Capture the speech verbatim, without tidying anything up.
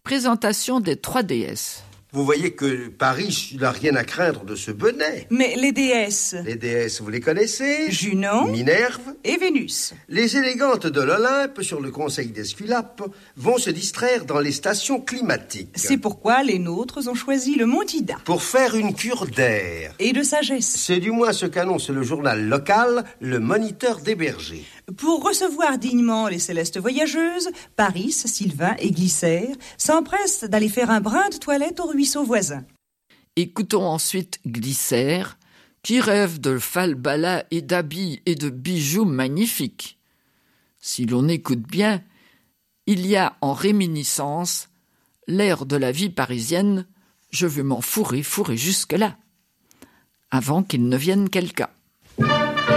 Présentation des trois déesses. Vous voyez que Paris n'a rien à craindre de ce bonnet. Mais les déesses... Les déesses, vous les connaissez? Junon, Minerve et Vénus. Les élégantes de l'Olympe, sur le conseil d'Esculape, vont se distraire dans les stations climatiques. C'est pourquoi les nôtres ont choisi le mont Ida. Pour faire une cure d'air. Et de sagesse. C'est du moins ce qu'annonce le journal local, le Moniteur des Bergers. Pour recevoir dignement les célestes voyageuses, Paris, Sylvain et Glycère s'empressent d'aller faire un brin de toilette au ruisseau voisin. Écoutons ensuite Glycère, qui rêve de falbalas et d'habits et de bijoux magnifiques. Si l'on écoute bien, il y a en réminiscence l'air de la vie parisienne « je veux m'en fourrer, fourrer jusque-là », avant qu'il ne vienne quelqu'un.